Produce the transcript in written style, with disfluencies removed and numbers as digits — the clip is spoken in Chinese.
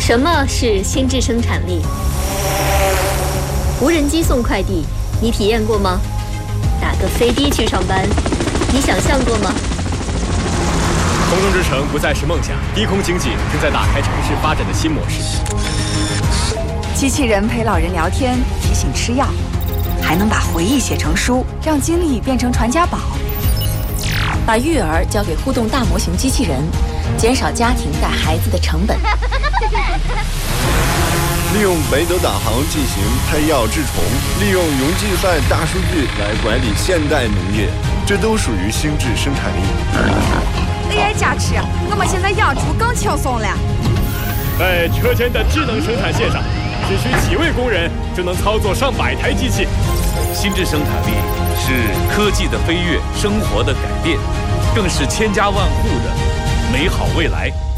什么是心智生产力？无人机送快递，你体验过吗？打个飞的去上班，你想象过吗？ 空中之城不再是梦想，低空经济正在打开城市发展的新模式。 机器人陪老人聊天，提醒吃药，还能把回忆写成书，让经历变成传家宝。 把育儿交给互动大模型机器人，减少家庭带孩子的成本。 利用北斗导航进行配药治虫，利用云计算大数据来管理现代农业，这都属于心智生产力。 AI 加持，我们现在养猪更轻松了。 在车间的智能生产线上，只需几位工人就能操作上百台机器。 心智生产力是科技的飞跃，生活的改变，更是千家万户的美好未来。